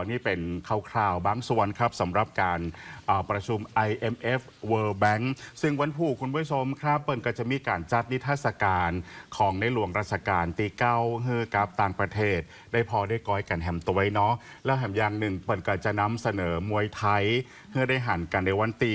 นี่เป็นคร่าวๆบางส่วนครับสำหรับการประชุม IMF World Bank ซึ่งวันพุธคุณผู้ชมครับเปิ่นก็จะมีการจัดนิทรรศการของในหลวงรัชกาลที่9ฮือกับต่างประเทศได้พอได้ก้อยกันแหมตัวไว้เนาะแล้วแหมอย่างหนึ่งเปิ่นก็จะนำเสนอมวยไทยเพื่อได้หันกันในวันที่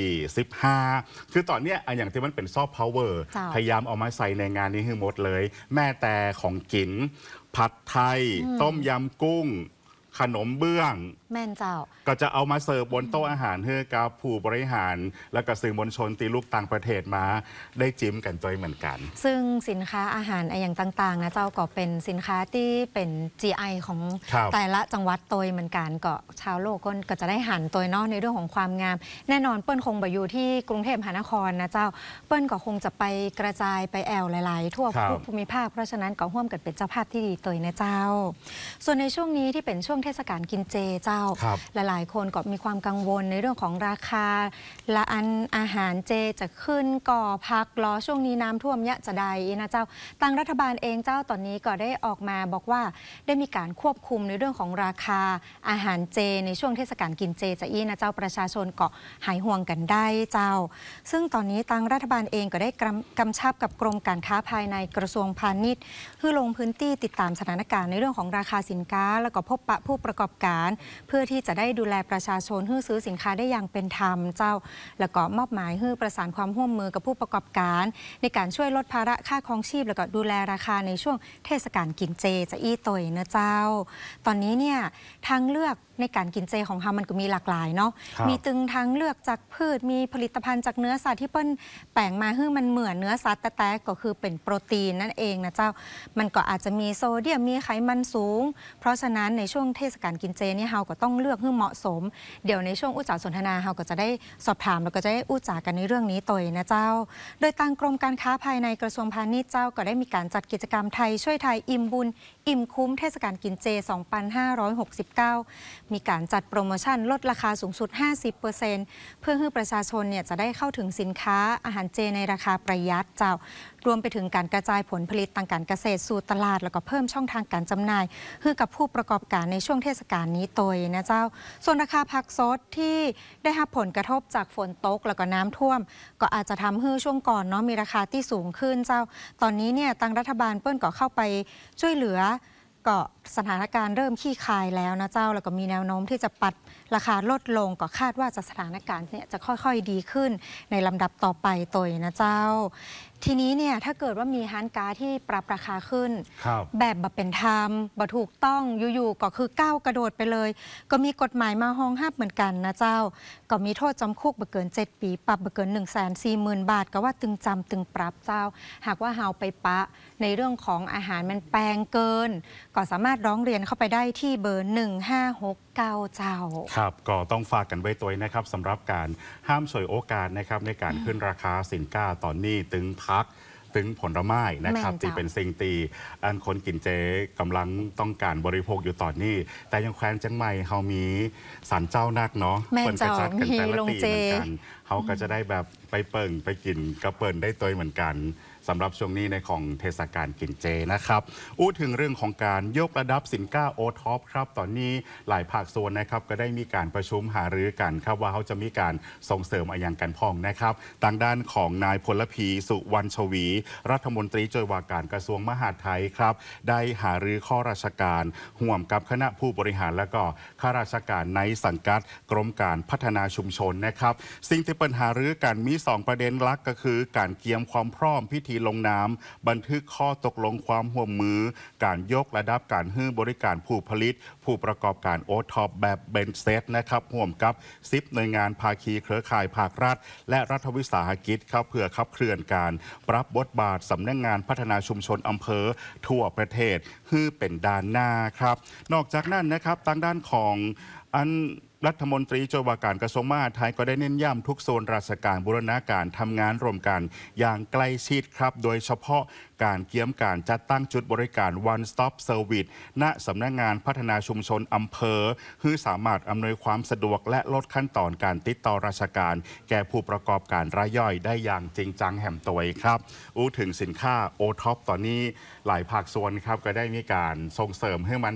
15คือตอนเนี้ยอย่างที่มันเป็นซอฟต์พาวเวอร์พยายามเอามาใส่ในงานนี้ให้หมดเลยแม่แต่ของกินผัดไทยต้มยำกุ้งขนมเบื้องแม่นเจ้าก็จะเอามาเสิร์ฟบนโต๊ะอาหารเพื่อกับผู้บริหารและก็สื่อมวลชนตีลูกต่างประเทศมาได้จิ้มกันจอยเหมือนกันซึ่งสินค้าอาหารอย่างต่างๆนะเจ้าก็เป็นสินค้าที่เป็น GI ของแต่ละจังหวัดตัวเหมือนกันก็ชาวโลกก็จะได้หันตัวเนาะในเรื่องของความงามแน่นอนเปิ้ลคงไปอยู่ที่กรุงเทพมหานครนะเจ้าเปิ้ลก็คงจะไปกระจายไปแอวหลายๆทั่วภูมิภาคเพราะฉะนั้นก็ร่วมกันเป็นเจ้าภาพที่ดีตัวนะเจ้าส่วนในช่วงนี้ที่เป็นช่วงเทศกาลกินเจเจ้าหลายๆคนก็มีความกังวลในเรื่องของราคาละอันอาหารเจจะขึ้นก่อพักล้อช่วงนี้น้ำท่วมยะจะใดนะเจ้าทางรัฐบาลเองเจ้าตอนนี้ก็ได้ออกมาบอกว่าได้มีการควบคุมในเรื่องของราคาอาหารเจในช่วงเทศกาลกินเจจะอี้นะเจ้าประชาชนก็หายห่วงกันได้เจ้าซึ่งตอนนี้ทางรัฐบาลเองก็ได้กำชับกับกรมการค้าภายในกระทรวงพาณิชย์เพื่อลงพื้นที่ติดตามสถานการณ์ในเรื่องของราคาสินค้าแล้วก็พบปะผู้ประกอบการเพื่อที่จะได้ดูแลประชาชนให้ซื้อสินค้าได้อย่างเป็นธรรมเจ้าแล้วก็มอบหมายให้ประสานความร่วมมือกับผู้ประกอบการในการช่วยลดภาระค่าครองชีพแล้วก็ดูแลราคาในช่วงเทศกาลกินเจจะอี้ตยนะเจ้าตอนนี้เนี่ยทางเลือกในการกินเจของเรามันก็มีหลากหลายเนาะมีตึงทางเลือกจากพืชมีผลิตภัณฑ์จากเนื้อสัตว์ที่เปิ้ลแปลงมาให้มันเหมือนเนื้อสัตว์แต่ก็คือเป็นโปรตีนนั่นเองนะเจ้ามันก็อาจจะมีโซเดียมมีไขมันสูงเพราะฉะนั้นในช่วงเทศกาลกินเจเนี่ยเราก็ต้องเลือกให้เหมาะสมเดี๋ยวในช่วงอุจจาสนทนาเราก็จะได้สอบถามแล้วก็จะได้อุจจากันในเรื่องนี้ตัวนะเจ้าโดยทางกรมการค้าภายในกระทรวงพาณิชย์เจ้าก็ได้มีการจัดกิจกรรมไทยช่วยไทยอิ่มบุญอิ่มคุ้มเทศกาลกินเจ 2569 มีการจัดโปรโมชั่นลดราคาสูงสุด 50% เพื่อให้ประชาชนเนี่ยจะได้เข้าถึงสินค้าอาหารเจในราคาประหยัดเจ้ารวมไปถึงการกระจายผลผลิตทางการเกษตรสู่ตลาดแล้วก็เพิ่มช่องทางการจำหน่ายให้กับผู้ประกอบการในช่วงเทศกาลนี้ตัวนะเจ้าส่วนราคาผักสดที่ได้รับผลกระทบจากฝนตกแล้วก็น้ำท่วมก็อาจจะทำให้ช่วงก่อนเนาะมีราคาที่สูงขึ้นเจ้าตอนนี้เนี่ยทางรัฐบาลเปิ้ลก็เข้าไปช่วยเหลือก็สถานการณ์เริ่มขี้คายแล้วนะเจ้าแล้วก็มีแนวโน้มที่จะปัดราคาลดลงก็คาดว่าสถานการณ์เนี่ยจะค่อยๆดีขึ้นในลำดับต่อไปตัวนะเจ้าทีนี้เนี่ยถ้าเกิดว่ามีร้านค้าที่ปรับราคาขึ้นแบบเป็นธรรมบ่ถูกต้องอยู่ๆก็คือก้าวกระโดดไปเลยก็มีกฎหมายมาห้องห้ามเหมือนกันนะเจ้าก็มีโทษจำคุกบ่เกิน7 ปีปรับบ่เกิน 140,000 บาทก็ว่าตึงจำตึงปรับเจ้าหากว่าเฮาไปปะในเรื่องของอาหารมันแพงเกินก็สามารถร้องเรียนเข้าไปได้ที่เบอร์ 1569 เจ้าครับก็ต้องฝากกันไว้ตัวนะครับสำหรับการห้ามฉวยโอกาสนะครับในการขึ้นราคาสินค้าตอนนี้ตึงพักถึงผลไม้นะครับที่เป็นสิ่งตีอันคนกินเจกำลังต้องการบริโภคอยู่ตอนนี้แต่ยังแคว้นจังใหม่เขามีศาลเจ้านักเนาะเปิ่นกระจัดกันแต่ละปีเหมือนกันเขาก็จะได้แบบไปเปิ่งไปกินกระเปิ่นได้ตัวเหมือนกันสำหรับช่วงนี้ในของเทศกาลกินเจนะครับอู้ถึงเรื่องของการยกระดับสินค้าโอท็อปครับตอนนี้หลายภาคส่วนนะครับก็ได้มีการประชุมหารือกันครับว่าเขาจะมีการส่งเสริมอย่างกันพ้องนะครับทางด้านของนายพลพีสุวรรณชวีรัฐมนตรีช่วยว่าการกระทรวงมหาดไทยครับได้หารือข้อราชการห่วมกับคณะผู้บริหารและก็ข้าราชการในสังกัดกรมการพัฒนาชุมชนนะครับสิ่งที่ปัญหารือกันมี2ประเด็นหลักก็คือการเตรียมความพร้อมพิธีลงนามบันทึกข้อตกลงความร่วมมือการยกระดับการให้บริการผู้ผลิตผู้ประกอบการโอท็อปแบบเบนเซตนะครับร่วมกับ10 หน่วยงานภาคีเครือข่ายภาครัฐและรัฐวิสาหกิจครับเพื่อขับเคลื่อนการปรับบทบาทสำนักงานพัฒนาชุมชนอำเภอทั่วประเทศให้เป็นด้านหน้าครับนอกจากนั้นนะครับทางด้านของรัฐมนตรีช่วยว่าการกระทรวงมหาดไทยก็ได้เน้นย้ำทุกโซนราชการบูรณาการทำงานร่วมกันอย่างใกล้ชิดครับโดยเฉพาะการเกี่ยมการจัดตั้งจุดบริการ One Stop Service ณสำนักงานพัฒนาชุมชนอำเภอเพื่อสามารถอำนวยความสะดวกและลดขั้นตอนการติดต่อราชการแก่ผู้ประกอบการรายย่อยได้อย่างจริงจังแห่มตัวครับถึงสินค้าโอท็อปตอนนี้หลายภาคส่วนครับก็ได้มีการส่งเสริมให้มันแบบ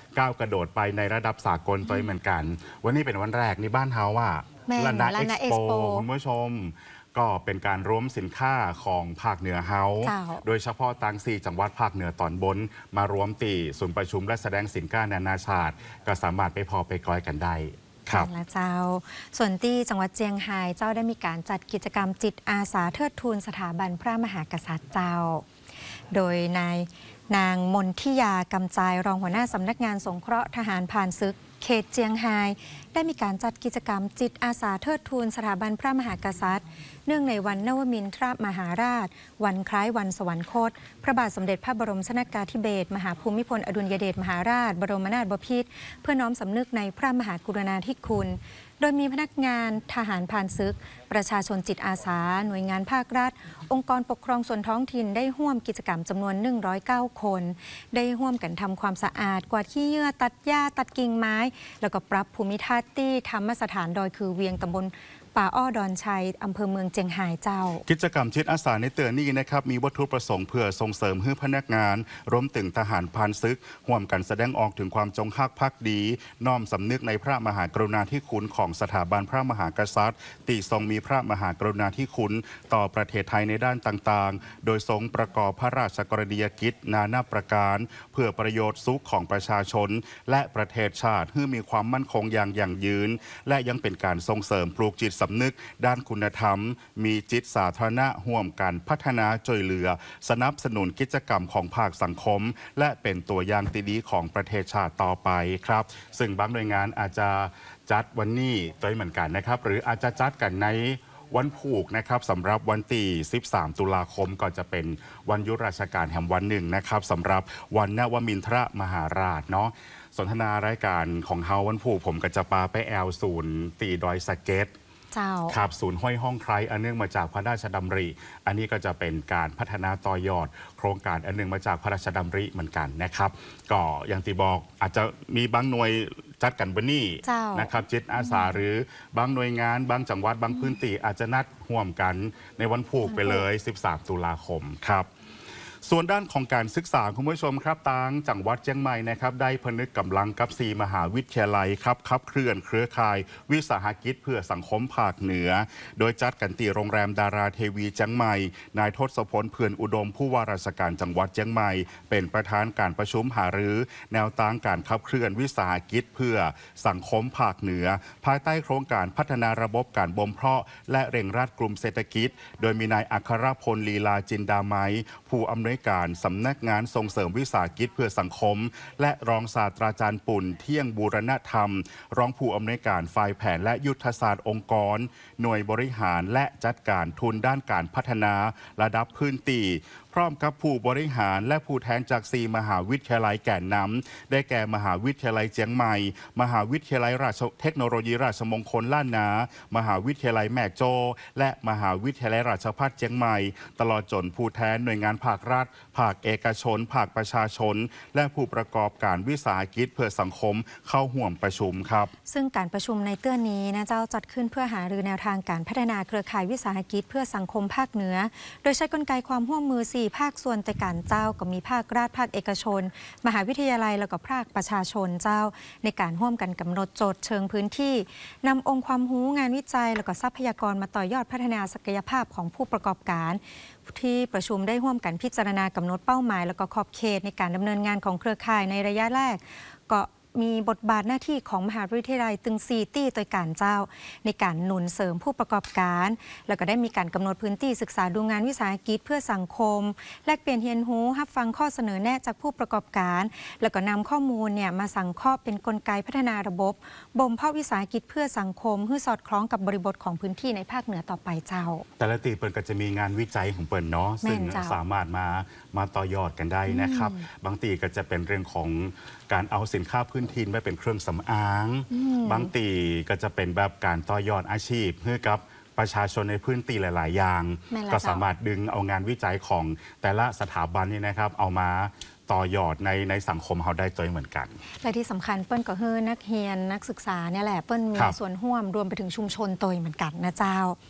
ก้าวกระโดดไปในระดับสากลตัวเหมือนกันวันนี้เป็นวันแรกในบ้านเฮาว่าแม่นลานาลาเอ็กนาซ์เอ็กซ์โปโปคุณผู้ชม ก็เป็นการรวมสินค้าของภาคเหนือเฮาเจ้าโดยเฉพาะตัง4จังหวัดภาคเหนือตอนบน มารวมตีศูนย์ประชุมและแสดงสินค้านานาชาติ ก็สามารถไปพอไปกลอยกันได้ครับและเจ้า ส่วนที่จังหวัดเจียงไฮ้เจ้าได้มีการจัดกิจกรรมจิตอาสาเทิดทูนสถาบันพระมหากษัตริย์เจ้า โดยนางมนทิยากำจายรองหัวหน้าสำนักงานสงเคราะห์ทหารผ่านศึกเขตเจียงไฮ้ได้มีการจัดกิจกรรมจิตอาสาเทิดทูนสถาบันพระมหากษัตริย์เนื่องในวันนวมินทรมหาราช วันคล้ายวันสวรรคต พระบาทสมเด็จพระบรมชนกาธิเบศรมหาภูมิพลอดุลยเดชมหาราช บรมนาถบพิตรเพื่อน้อมสำนึกในพระมหากรุณาธิคุณ โดยมีพนักงานทหารผ่านศึก ประชาชนจิตอาสา หน่วยงานภาครัฐ องค์กรปกครองส่วนท้องถิ่นได้ร่วมกิจกรรมจำนวน 109 คน ได้ร่วมกันทำความสะอาด กวาดขี้เยื่อตัดหญ้าตัดกิ่งไม้ แล้วก็ปรับภูมิทัศน์ที่ธรรมสถานดอยคือเวียงตำบลป่าอ้อดอนชัยอำเภอเมืองเจียงไฮ้เจ้ากิจกรรมจิตอาสาในเตือนนี้นะครับมีวัตถุประสงค์เพื่อส่งเสริมให้พนักงานรวมถึงทหารพรานศึกร่วมกันแสดงออกถึงความจงรักภักดี น้อมสำนึกในพระมหากรุณาธิคุณของสถาบันพระมหากษัตริย์ที่ทรงมีพระมหากรุณาธิคุณต่อประเทศไทยในด้านต่างๆ โดยทรงประกอบพระราชกรณียกิจนานาประการ เพื่อประโยชน์สุขของประชาชน และประเทศชาติให้มีความมั่นคงอย่างยั่งยืน และยังเป็นการส่งเสริมปลูกจิตสำนึกด้านคุณธรรมมีจิตสาธารณะร่วมกันพัฒนาช่วยเหลือสนับสนุนกิจกรรมของภาคสังคม และเป็นตัวอย่างที่ดีของประเทศชาติต่อไปครับซึ่งบางหน่วยงานอาจจะจัดวันนี้ตัวเหมือนกันนะครับหรืออาจจะจัดกันในวันผูกนะครับสำหรับวันที่13 ตุลาคมก็จะเป็นวันหยุดราชการแห่งวันหนึ่งนะครับสำหรับวันนวมินทรมหาราชเนาะสนทนารายการของเฮาวันผูกผมก็จะปาไปแอลศูนย์ตีดอยสะเก็ตครับศูนย์ห้อยห้องไคร้อันเนื่องมาจากพระราชดำริ อันนี้ก็จะเป็นการพัฒนาต่อยอด โครงการอันเนื่องมาจากพระราชดำริเหมือนกันนะครับก็อย่างที่บอกอาจจะมีบางหน่วยจัดกันบนนี่นะครับจิตอาสาหรือบางหน่วยงานบางจังหวัดบางพื้นที่อาจจะนัดร่วมกันในวันผูกไปเลย13 ตุลาคมครับส่วนด้านของการศึกษาคุณผู้ชมครับทางจังหวัดเชียงใหม่นะครับได้พนึกกำลังกับ4มหาวิทยาลัยครับขับเคลื่อนเครือข่ายวิสาหกิจเพื่อสังคมภาคเหนือโดยจัดกันที่โรงแรมดาราเทวีเชียงใหม่นายทศพลเพื่อนอุดมผู้ว่าราชการจังหวัดเชียงใหม่เป็นประธานการประชุมหารือแนวทางการขับเคลื่อนวิสาหกิจเพื่อสังคมภาคเหนือภายใต้โครงการพัฒนาระบบการบ่มเพาะและเร่งรัดกลุ่มเศรษฐกิจโดยมีนายอัครพลลีลาจินดาไมผู้อำนวยการสำนักงานส่งเสริมวิสาหกิจเพื่อสังคมและรองศาสตราจารย์ปุ่นเที่ยงบูรณธรรมรองผู้อำนวยการฝ่ายแผนและยุทธศาสตร์องค์กรหน่วยบริหารและจัดการทุนด้านการพัฒนาระดับพื้นที่พร้อมกับผู้บริหารและผู้แทนจาก4มหาวิทยาลัยแก่นนำได้แก่มหาวิทยาลัยเชียงใหม่มหาวิทยาลัยเทคโนโลยีราชมงคลล้านนามหาวิทยาลัยแม่โจ้และมหาวิทยาลัยราชภัฏเชียงใหม่ตลอดจนผู้แทนหน่วยงานภาครัฐภาคเอกชนภาคประชาชนและผู้ประกอบการวิสาหกิจเพื่อสังคมเข้าร่วมประชุมครับซึ่งการประชุมในเตื้อนี้นะเจ้าจัดขึ้นเพื่อหารือแนวทางการพัฒนาเครือข่ายวิสาหกิจเพื่อสังคมภาคเหนือโดยใช้กลไกความร่วมมือ4ภาคส่วนแต่การเจ้าก็มีภาครัฐภาคเอกชนมหาวิทยาลัยแล้วก็ภาคประชาชนเจ้าในการร่วมกันกำหนดโจทย์เชิงพื้นที่นำองค์ความรู้งานวิจัยแล้วก็ทรัพยากรมาต่อยอดพัฒนาศักยภาพของผู้ประกอบการที่ประชุมได้ร่วมกันพิจารณากำหนดเป้าหมายแล้วก็ขอบเขตในการดำเนินงานของเครือข่ายในระยะแรกก็มีบทบาทหน้าที่ของมหาวิทยาลัยตึงซีตี้โดยการเจ้าในการหนุนเสริมผู้ประกอบการแล้วก็ได้มีการกำหนดพื้นที่ศึกษาดูงานวิสาหกิจเพื่อสังคมแลกเปลี่ยนเรียนรู้รับฟังข้อเสนอแนะจากผู้ประกอบการแล้วก็นำข้อมูลเนี่ยมาสังเคราะห์เป็นกลไกพัฒนาระบบบ่มเพาะวิสาหกิจเพื่อสังคมเพื่อสอดคล้องกับบริบทของพื้นที่ในภาคเหนือต่อไปเจ้าแต่ละตีเปิลก็จะมีงานวิจัยของเปิลเนาะซึ่งสามารถมาต่อยอดกันได้นะครับบางตีก็จะเป็นเรื่องของการเอาสินค้าพื้นถิ่นไว้เป็นเครื่องสำอางบางตีก็จะเป็นแบบการต่อยอดอาชีพเพื่อกับประชาชนในพื้นที่หลายๆอย่างก็สามารถดึงเอางานวิจัยของแต่ละสถาบันนี่นะครับเอามาต่อยอดในสังคมเขาได้ตัวเหมือนกันและที่สำคัญเปิ้ลก็คือนักเรียนนักศึกษาเนี่ยแหละเปิ้ลมีส่วนร่วมรวมไปถึงชุมชนตัวเหมือนกันนะเจ้า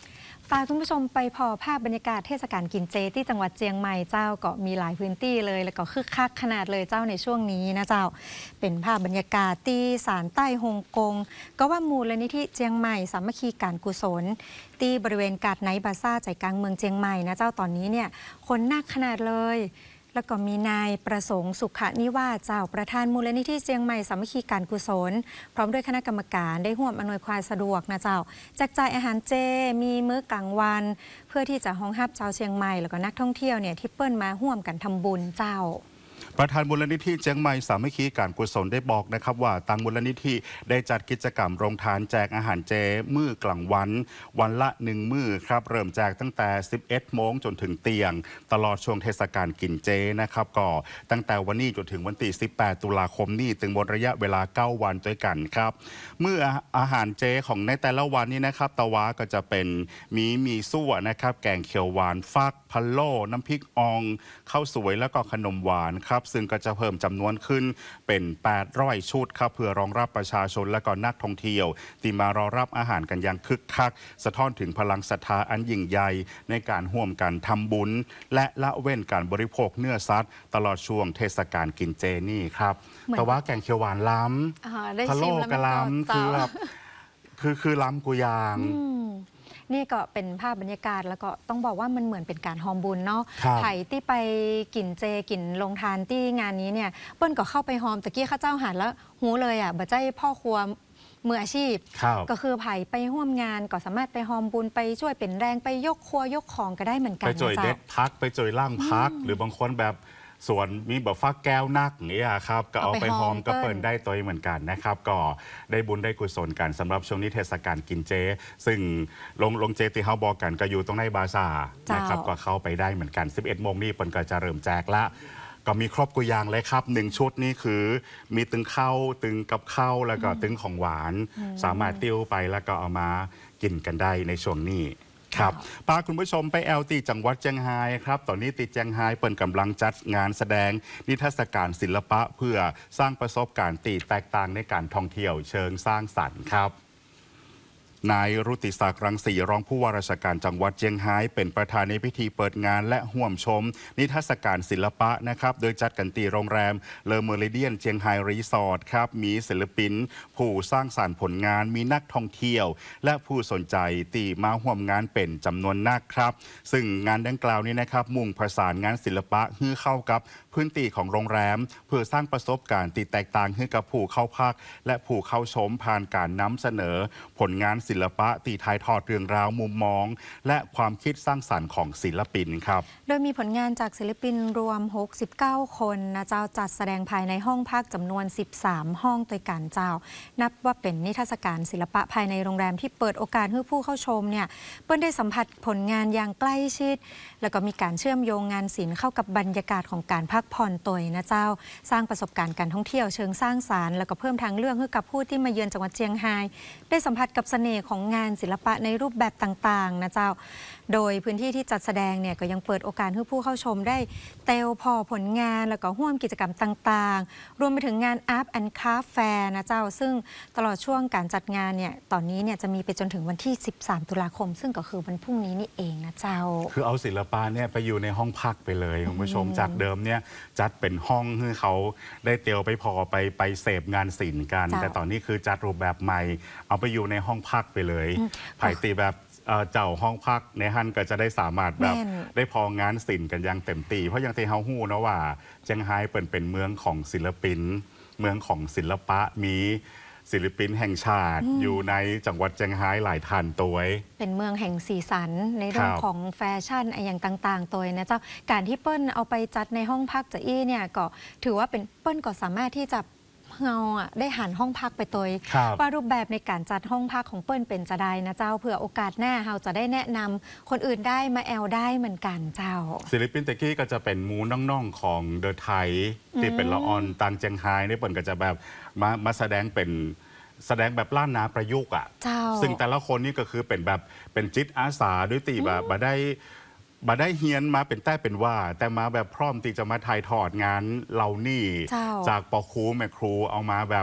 พาคุณผู้ชมไปพอภาพบรรยากาศเทศกาลกินเจที่จังหวัดเชียงใหม่เจ้าก็มีหลายพื้นที่เลยแล้วก็คึกคักขนาดเลยเจ้าในช่วงนี้นะเจ้าเป็นภาพบรรยากาศที่ศาลใต้ฮ่องกงก็ว่ามูลนิธิเชียงใหม่สามัคคีการกุศลที่บริเวณกาดไนท์บาซ่าใจกลางเมืองเชียงใหม่นะเจ้าตอนนี้เนี่ยคนนักขนาดเลยแล้วก็มีนายประสงค์สุขนิวาสเจ้าประธานมูลนิธิเชียงใหม่สามัคคีการกุศลพร้อมด้วยคณะกรรมการได้ร่วมอำนวยความสะดวกนะเจ้าแจกจ่ายอาหารเจมีมื้อกลางวันเพื่อที่จะรองรับชาวเชียงใหม่แล้วก็นักท่องเที่ยวเนี่ยที่เปิ้ลมาร่วมกันทำบุญเจ้าประธานมูลนิธิเชียงใหม่สามัคคีการกุศลได้บอกนะครับว่าทางมูลนิธิได้จัดกิจกรรมโรงทานแจกอาหารเจมื้อกลางวันวันละ1มื้อครับเริ่มแจกตั้งแต่ 11 โมงจนถึงเตียงตลอดช่วงเทศกาลกินเจนะครับก็ตั้งแต่วันนี้จนถึงวันที่ 18 ตุลาคมนี้ถึงหมดระยะเวลา 9 วันด้วยกันครับมื้ออาหารเจของในแต่ละวันนี้นะครับตะวาก็จะเป็นมีซั่วนะครับแกงเขียวหวานฟักพะโล้น้ำพริกอ่องข้าวสวยแล้วก็ขนมหวานครับซึ่งก็จะเพิ่มจำนวนขึ้นเป็น800ชุดครับเพื่อรองรับประชาชนและก็นักท่องเที่ยวที่มารอรับอาหารกันอย่างคึกคักสะท้อนถึงพลังศรัทธาอันยิ่งใหญ่ในการร่วมกันทำบุญและละเว้นการบริโภคเนื้อสัตว์ตลอดช่วงเทศกาลกินเจนี่ครับแต่ว่าแกงเขียวหวานล้ำพะโล้กะล้ำคือแบบคือล้ำกุยางนี่ก็เป็นภาพบรรยากาศแล้วก็ต้องบอกว่ามันเหมือนเป็นการฮอมบุญเนาะไผ่ที่ไปกินเจกินลงทานที่งานนี้เนี่ยเปิ้ลก็เข้าไปฮอมตะกี้ข้าเจ้าหันแล้วหูเลยอ่ะบ่ใจพ่อครัวมืออาชีพก็คือไผ่ไปร่วมงานก็สามารถไปฮอมบุญไปช่วยเป็นแรงไปยกครัวยกของก็ได้เหมือนกันไปจอยเด็ดพักไปจอยล่างพักหรือบางคนแบบส่วนมีแบบฟักแก้วนักอย่างนี้ครับก็เอาไปหอมก็เปิดได้ตัวเหมือนกันนะครับก็ได้บุญได้กุศลกันสำหรับช่วงนี้เทศกาลกินเจซึ่งลงเจตีเฮาบอกกันก็อยู่ตรงในบาซานะครับก็เข้าไปได้เหมือนกัน 11 โมงนี่เปิดก็จะเริ่มแจกละก็มีครบกุยางเลยครับ1ชุดนี่คือมีตึงข้าวตึงกับข้าวแล้วก็ตึงของหวานสามารถติ้วไปแล้วก็เอามากินกันได้ในช่วงนี้ครับพาคุณผู้ชมไปแอลตีจังหวัดเชียงรายครับตอนนี้ตีเชียงรายเปิดกำลังจัดงานแสดงนิทรรศการศิลปะเพื่อสร้างประสบการณ์ตีแตกต่างในการท่องเที่ยวเชิงสร้างสรรค์ครับนายรุติศักดิ์รังสีรองผู้ว่าราชการจังหวัดเชียงรายเป็นประธานในพิธีเปิดงานและห่วมชมนิทรรศการศิลปะนะครับโดยจัดกันตีโรงแรมเลอเมอริเดียนเชียงรายรีสอร์ทครับมีศิลปินผู้สร้างสรรค์ผลงานมีนักท่องเที่ยวและผู้สนใจตีมาห่วมงานเป็นจำนวนนักครับซึ่งงานดังกล่าวนี้นะครับมุ่งประสานงานศิลปะให้เข้ากับพื้นที่ของโรงแรมเพื่อสร้างประสบการณ์ตีแตกต่างให้กับผู้เข้าพักและผู้เข้าชมผ่านการนำเสนอผลงานศิลปะตีถ่ายทอดเรื่องราวมุมมองและความคิดสร้างสรรค์ของศิลปินครับโดยมีผลงานจากศิลปินรวม69คนนะเจ้าจัดแสดงภายในห้องพักจำนวน13ห้องโดยการเจ้านับว่าเป็นนิทรรศการศิลปะภายในโรงแรมที่เปิดโอกาสให้ผู้เข้าชมเนี่ยเปิ้ลได้สัมผัสผลงานอย่างใกล้ชิดแล้วก็มีการเชื่อมโยงงานศิลป์เข้ากับบรรยากาศของการพักผ่อนตัวนะเจ้าสร้างประสบการณ์การท่องเที่ยวเชิงสร้างสรรค์แล้วก็เพิ่มทางเลือกให้กับผู้ที่มาเยือนจังหวัดเชียงรายได้สัมผัสกับเสน่ห์ของงานศิลปะในรูปแบบต่างๆนะเจ้าโดยพื้นที่ที่จัดแสดงเนี่ยก็ยังเปิดโอกาสให้ผู้เข้าชมได้เตลพอผลงานแล้วก็ร่วมกิจกรรมต่างๆรวมไปถึงงาน Art and Craft Fair นะเจ้าซึ่งตลอดช่วงการจัดงานเนี่ยตอนนี้เนี่ยจะมีไปจนถึงวันที่13ตุลาคมซึ่งก็คือวันพรุ่งนี้นี่เองนะเจ้าคือเอาศิลปะเนี่ยไปอยู่ในห้องพักไปเลยคุณผู้ชมจากเดิมเนี่ยจัดเป็นห้องให้เขาได้เตลไปพอไปเสพงานศิลป์กันแต่ตอนนี้คือจัดรูปแบบใหม่เอาไปอยู่ในห้องพักไปเลยไผ่ตีแบบเจ้าห้องพักในฮั่นก็จะได้สามารถแบบได้พองานศิลป์กันอย่างเต็มตีเพราะอย่างที่เฮาฮู้นะว่าเชียงรายเป็นเมืองของศิลปินเมืองของศิลปะมีศิลปินแห่งชาติอยู่ในจังหวัดเชียงรายหลายท่านตัวเป็นเมืองแห่งสีสันในเรื่องของแฟชั่นอย่างต่างๆตัวนะเจ้าการที่เปิ้ลเอาไปจัดในห้องพักจะอี้เนี่ยก็ถือว่าเป็นเปิ้ลก็สามารถที่จะเราได้หันห้องพักไปตัวว่ารูปแบบในการจัดห้องพักของเปิ้ลเป็นจะได้นะเจ้าเผื่อโอกาสหน้าเราจะได้แนะนำคนอื่นได้มาแอลได้เหมือนกันเจ้าศิลปินตะกี้ก็จะเป็นมูน้องๆของเดอะไทยที่เป็นละออนตังเจียงไฮ้นี่เปิ้ลก็จะแบบมาแสดงแบบล้านนาประยุกต์อ่ะซึ่งแต่ละคนนี่ก็คือเป็นแบบเป็นจิตอาสาด้วยตีแบบมาได้เฮียนมาเป็นแต่เป็นว่าแต่มาแบบพร้อมที่จะมาถ่ายทอดงานเหล่านี้จากปอครูแม่ครูเอามาแบบ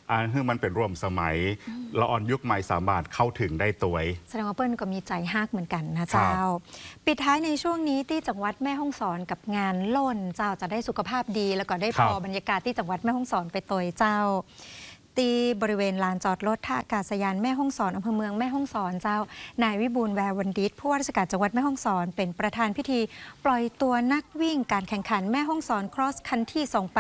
คือมันเป็นร่วมสมัยละอ่อนยุคใหม่สามารถเข้าถึงได้ตัวแสดงว่าเปิ้ลก็มีใจฮักเหมือนกันนะเจ้า ปิดท้ายในช่วงนี้ที่จังหวัดแม่ฮ่องสอนกับงานโล่นเจ้าจะได้สุขภาพดี แล้วก็ได้พอบรรยากาศที่จังหวัดแม่ฮ่องสอนไปตัวเจ้าตีบริเวณลานจอดรถท่าอากาศยานแม่ฮ่องสอนอำเภอเมืองแม่ฮ่องสอนเจ้านายวิบูลย์แวววันดิษฐ์ผู้ว่าราชการจังหวัดแม่ฮ่องสอนเป็นประธานพิธีปล่อยตัวนักวิ่งการแข่งขันแม่ฮ่องสอน Cross Country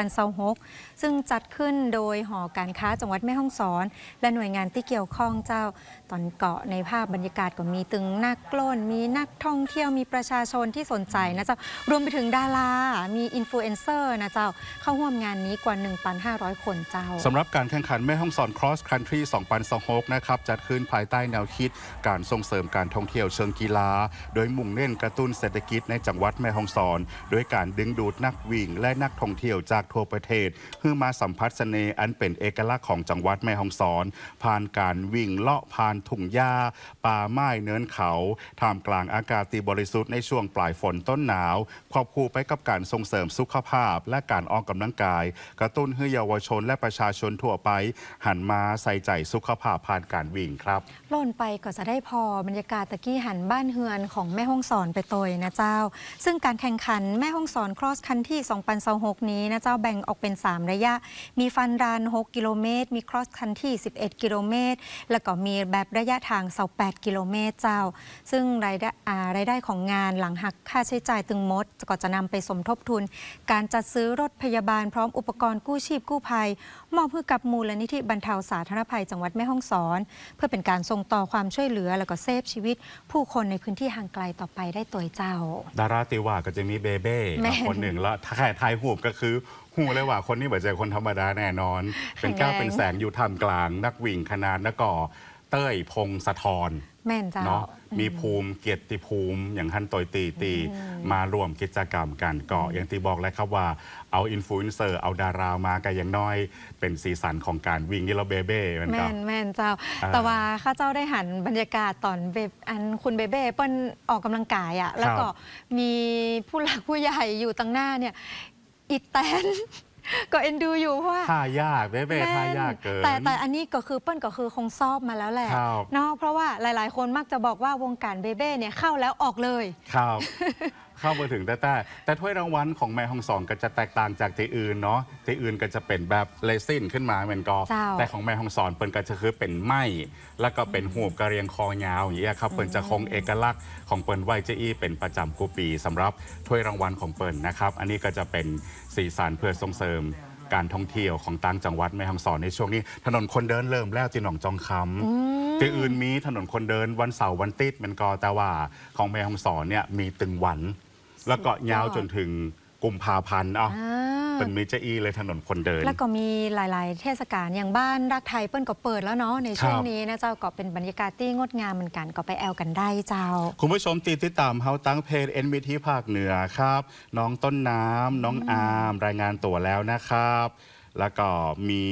2026ซึ่งจัดขึ้นโดยหอการค้าจังหวัดแม่ฮ่องสอนและหน่วยงานที่เกี่ยวข้องเจ้าตอนเกาะในภาพบรรยากาศก็มีตึงนักกล้นมีนักท่องเที่ยวมีประชาชนที่สนใจนะเจ้ารวมไปถึงดารามีอินฟลูเอนเซอร์นะเจ้าเข้าร่วมงานนี้กว่า 1,500 คนเจ้าสำหรับการแข่งขันแม่ฮ่องสอน Cross Country 2026นะครับจัดขึ้นภายใต้แนวคิดการส่งเสริมการท่องเที่ยวเชิงกีฬาโดยมุ่งเน้นกระตุ้นเศรษฐกิจในจังหวัดแม่ฮ่องสอนโดยการดึงดูดนักวิ่งและนักท่องเที่ยวจากทั่วประเทศเพื่อมาสัมผัสเสน่ห์อันเป็นเอกลักษณ์ของจังหวัดแม่ฮ่องสอนผ่านการวิ่งเลาะผ่านทุ่งหญ้าป่าไม้เนินเขาท่ามกลางอากาศที่บริสุทธิ์ในช่วงปลายฝนต้นหนาวควบคู่ไปกับการส่งเสริมสุขภาพและการออกกำลังกายกระตุ้นให้เยาวชนและประชาชนทั่วไปหันมาใส่ใจสุขภาพผ่านการวิ่งครับโล่นไปก็จะได้พอบรรยากาศตะกี้หันบ้านเฮือนของแม่ฮ่องสอนไปตัวนะเจ้าซึ่งการแข่งขันแม่ฮ่องสอน Cross Country 2026นี้นะเจ้าแบ่งออกเป็น3ระยะมีฟันรัน6 กิโลเมตรมี Cross Country 11 กิโลเมตรแล้วก็มีแบบระยะทาง28 กิโลเมตรเจ้าซึ่งรายได้ของงานหลังหักค่าใช้จ่ายตึงมดก็จะนำไปสมทบทุนการจัดซื้อรถพยาบาลพร้อมอุปกรณ์กู้ชีพกู้ภัยมอบให้กับมูลนิธิบรรเทาสาธารณภัยจังหวัดแม่ฮ่องสอนเพื่อเป็นการส่งต่อความช่วยเหลือแล้วก็เซฟชีวิตผู้คนในพื้นที่ห่างไกลต่อไปได้ตัวเจ้าดาราติว่าก็จะมีเบเบ้คนหนึ่งแล้วถ้าถ่ายหูปก็คือหูเลยว่าคนนี้เหมือนจะคนธรรมดาแน่นอนเป็นก้าวเป็นแสงอยู่ท่ามกลางนักวิ่งขนาดนักก่อเต้ยพงศธรแม่นเจ้าเนาะมีภูมิเกียรติภูมิอย่างท่านตอยตีมารวมกิจกรรมกันก็อย่างที่บอกแล้วครับว่าเอาอินฟลูเอนเซอร์เอาดารามากันอย่างน้อยเป็นสีสันของการวิ่งนี่เราเบเบ้แม่นเจ้าแต่ว่าข้าเจ้าได้หันบรรยากาศตอนคุณเบเบ้เปิ้ลออกกำลังกายอ่ะแล้วก็มีผู้หลักผู้ใหญ่อยู่ตั้งหน้าเนี่ยอีแตนก็เอ็นดูอยู่เพราะว่าท่ายากเบ้ท่ายากเกินแต่อันนี้ก็คือเปิ้ลก็คือคงซอบมาแล้วแหละเนาะเพราะว่าหลายๆคนมักจะบอกว่าวงการเบเบ้เนี่ยเข้าแล้วออกเลยครับเข้ามาถึงแต่ถ้วยรางวัลของแม่ฮ่องสอนก็จะแตกต่างจากที่อื่นเนาะที่อื่นก็จะเป็นแบบเลซินขึ้นมาเหมือนกันแต่ของแม่ฮ่องสอนเปิ้ลก็จะคือเป็นไม้แล้วก็เป็นหูบกระเรียงคอยาวอย่างเงี้ยครับเปิ้ลจะคงเอกลักษณ์ของเปิ้ลไวเจอี้เป็นประจำกูปีสำหรับถ้วยรางวัลของเปิ้ลนะครับอันนี้ก็จะเป็นสีสันเพื่อส่งเสริมการท่องเที่ยวของต่างจังหวัดแม่ฮ่องสอนในช่วงนี้ถนนคนเดินเริ่มแล้วที่หนองจองคำที่อื่นมีถนนคนเดินวันเสาร์วันติดมันก็แต่ว่าของแม่ฮ่องสอนเนี่ยมีตึงวันแล้วก็ยาวจนถึงกุมภาพันธ์เป็นมิจอีเลยถนนคนเดินแล้วก็มีหลายๆเทศกาลอย่างบ้านรักไทยเปิ้ลก็เปิดแล้วเนาะในช่วงนี้นะเจ้าก็เป็นบรรยากาศที่งดงามเหมือนกันก็ไปแอลกันได้เจ้าคุณผู้ชมติดตามเฮาตั้งเพจ NBT ภาคเหนือครับน้องต้นน้ำน้องอาร์มรายงานตัวแล้วนะครับแล้วก็มี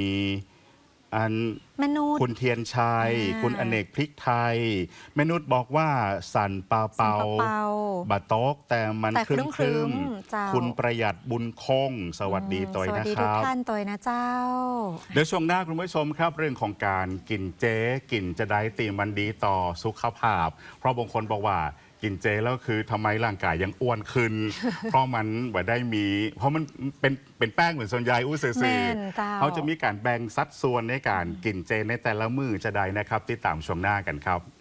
คุณเทียนชัยคุณอเนกพริกไทยเมนุษบอกว่าสั่นเปาบะโต๊กแต่มันครึ้มคุณประหยัดบุญคงสวัสดีตัวนะครับสวัสดีทุกท่านตัวนะเจ้าเดี๋ยวช่วงหน้าคุณผู้ชมครับเรื่องของการกินเจกินจะได้ตีมันดีต่อสุขภาพเพราะบางคนบอกว่ากินเจแล้วคือทำไมร่างกายยังอ้วนขึ้น เพราะมันว่าได้มีเพราะมันเป็นแป้งเหมือนส่วนใหญ่อู้ซื่อเขาจะมีการแบ่งสัดส่วนในการกินเจในแต่ละมื้อจะได้นะครับติดตามช่วงหน้ากันครับ